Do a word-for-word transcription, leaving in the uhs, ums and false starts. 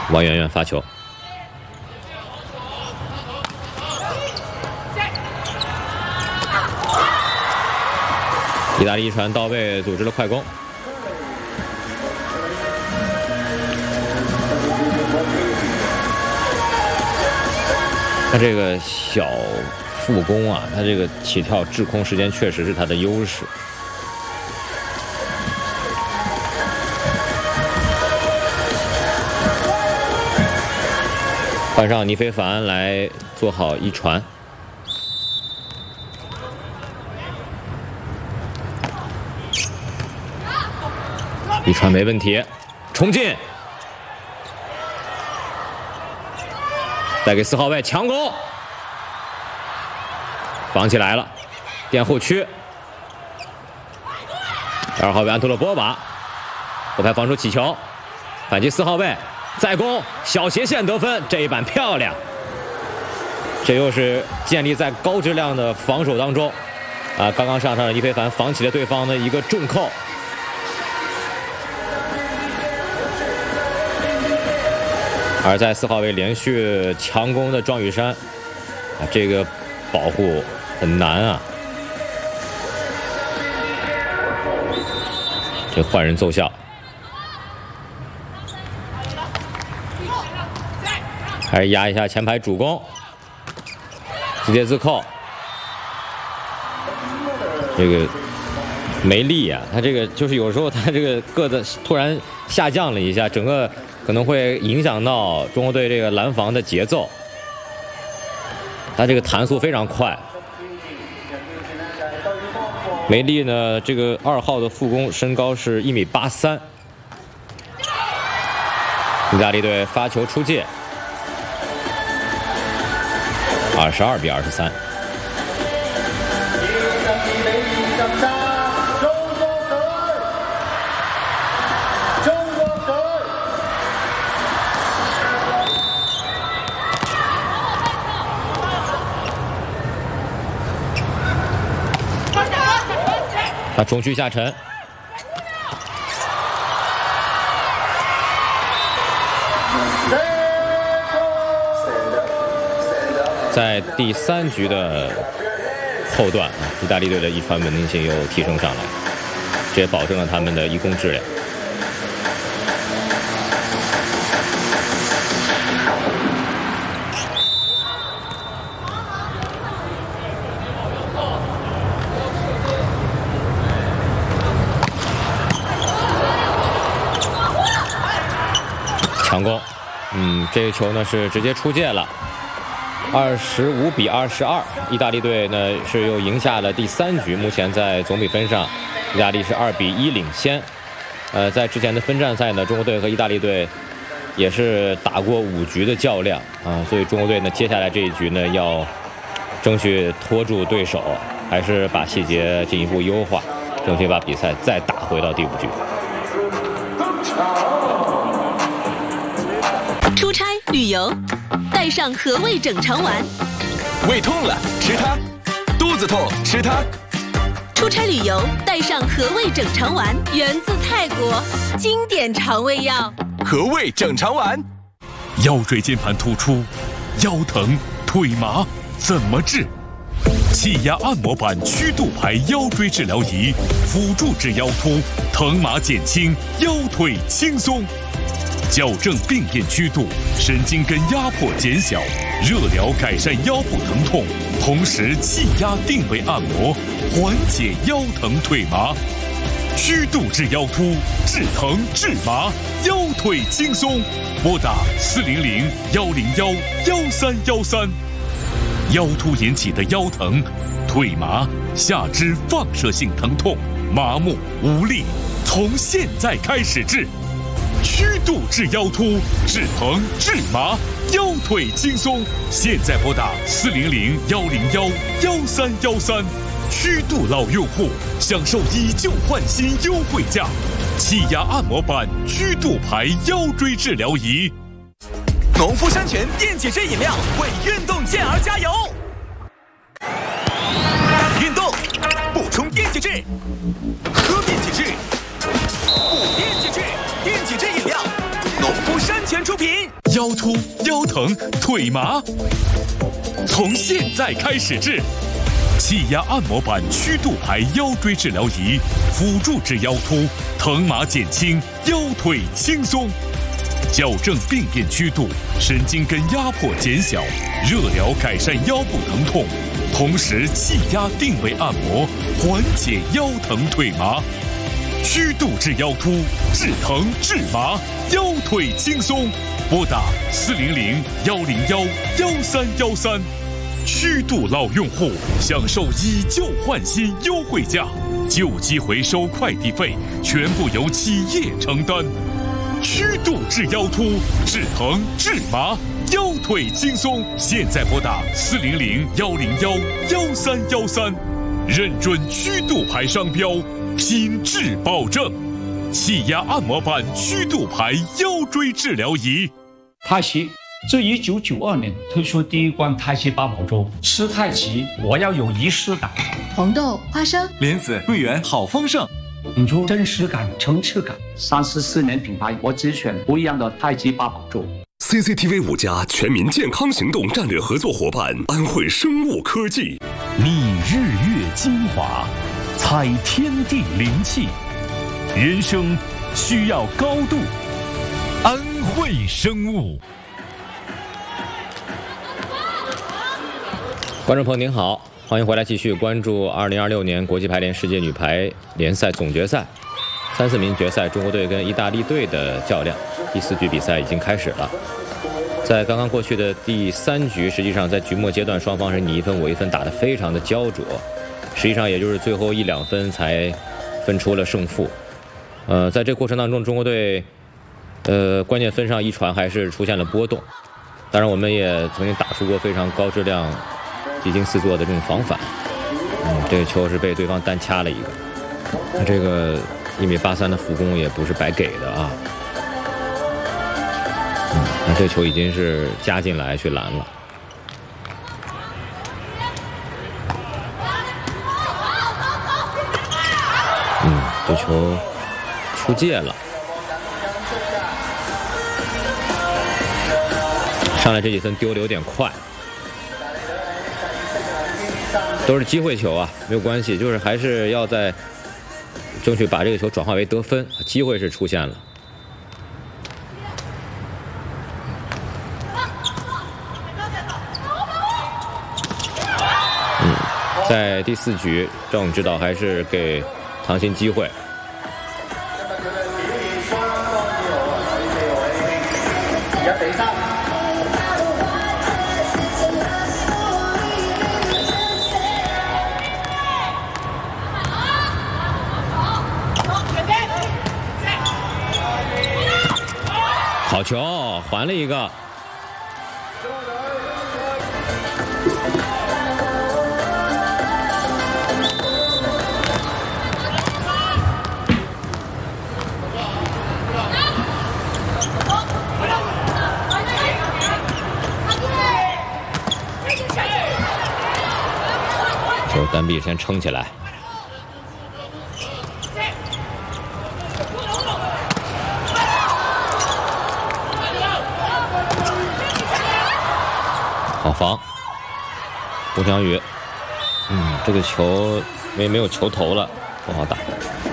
王媛媛发球。 意大利一传到位，组织了快攻。他这个小副攻啊，他这个起跳制空时间确实是他的优势。换上倪非凡来做好一传。 一传没问题，冲进，再给四号位强攻，防起来了，垫后区，二号位安托洛波瓦，后排防出起球，反击四号位，再攻，小斜线得分，这一板漂亮，这又是建立在高质量的防守当中，啊，刚刚上场的倪非凡防起了对方的一个重扣。 而在四号位连续强攻的庄宇珊，啊，这个保护很难啊。这换人奏效，还是压一下前排主攻，直接自扣。这个没力啊，他这个就是有时候他这个个子突然下降了一下，整个。 可能会影响到中国队这个拦防的节奏，他这个弹速非常快。梅丽呢，这个二号的副攻身高是一米八三。意大利队发球出界，二十二比二十三。 他冲去下沉，在第三局的后段，意大利队的一传稳定性又提升上来，这也保证了他们的一攻质量。强攻，嗯，这个球呢是直接出界了，二十五比二十二，意大利队呢是又赢下了第三局，目前在总比分上，意大利是二比一领先。呃，在之前的分站赛呢，中国队和意大利队也是打过五局的较量啊，所以中国队呢接下来这一局呢要争取拖住对手，还是把细节进一步优化，争取把比赛再打回到第五局。 出差旅游，带上和味整肠丸。 胃痛了吃它，肚子痛吃它。 出差旅游，带上和味整肠丸，源自泰国，经典肠胃药。 和味整肠丸。 腰椎间盘突出，腰疼、腿麻怎么治？气压按摩板曲度牌腰椎治疗仪，辅助治腰突，疼麻减轻，腰腿轻松。 矫正病变曲度，神经根压迫减小，热疗改善腰部疼痛，同时气压定位按摩，缓解腰疼腿麻。曲度治腰突，治疼治麻，腰腿轻松。拨打四零零幺零幺幺三幺三。腰突引起的腰疼、腿麻、下肢放射性疼痛、麻木无力，从现在开始治。 曲度治腰突，治疼治麻，腰腿轻松。现在拨打四零零幺零幺幺三幺三，曲度老用户享受以旧换新优惠价，气压按摩板曲度牌腰椎治疗仪。 农夫山泉电解质饮料为运动健儿加油！运动补充电解质，喝电解质，补电解质。 电解质饮料， 农夫山泉出品。 腰突、腰疼、腿麻，从现在开始治。气压按摩板曲度牌腰椎治疗仪，辅助治腰突，疼麻减轻，腰腿轻松。矫正病变曲度，神经根压迫减小，热疗改善腰部疼痛，同时气压定位按摩，缓解腰疼腿麻。曲度治腰突，治疼治麻，腰腿轻松。拨打四零零幺零幺幺三幺三。曲度老用户享受以旧换新优惠价，旧机回收快递费全部由企业承担。曲度治腰突，治疼治麻，腰腿轻松。现在拨打四零零幺零幺幺三幺三，认准曲度牌商标，品质保证。气压按摩板曲度牌腰椎治疗仪。 太极自一九九二年推出第一罐太极八宝粥，吃太极我要有仪式感。 红豆、花生、 莲子、桂圆，好丰盛。 引出真实感、层次感。三十四年品牌，我只选不一样的太极八宝粥。 C C T V 五家全民健康行动战略合作伙伴安慧生物科技， 觅日月精华，采天地灵气，人生需要高度，安慧生物。 观众朋友您好，欢迎回来继续关注二零二六年国际排联世界女排联赛总决赛三四名决赛，中国队跟意大利队的较量。第四局比赛已经开始了，在刚刚过去的第三局，实际上在局末阶段，双方是你一分我一分，打得非常的焦灼，实际上也就是最后一两分才分出了胜负。呃，在这个过程当中，中国队呃关键分上一传还是出现了波动，当然我们也曾经打出过非常高质量几经四座的这种防反。嗯，这个球是被对方单掐了一个，那这个一米八三的副攻也不是白给的啊。嗯，那这球已经是加进来去拦了。嗯，这球出界了。上来这几分丢的有点快。都是机会球啊，没有关系，就是还是要在争取把这个球转化为得分，机会是出现了。嗯，在第四局，赵勇指导还是给唐鑫机会。好球，还了一个。球单臂先撑起来。好防，吴翔宇，嗯，这个球没没有球头了，不好打。